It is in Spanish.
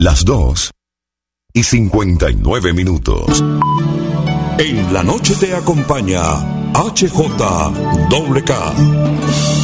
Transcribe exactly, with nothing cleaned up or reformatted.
Las dos y cincuenta y nueve minutos. En la noche te acompaña H J K.